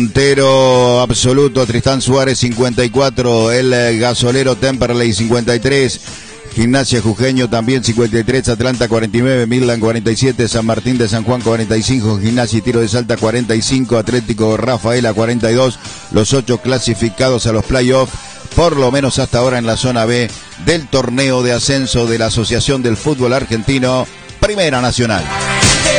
Puntero absoluto, Tristán Suárez 54, el gasolero Temperley 53, Gimnasia Jujeño también 53, Atlanta 49, Midland 47, San Martín de San Juan 45, Gimnasia y Tiro de Salta 45, Atlético Rafaela 42, los 8 clasificados a los playoffs, por lo menos hasta ahora en la zona B del torneo de ascenso de la Asociación del Fútbol Argentino, Primera Nacional.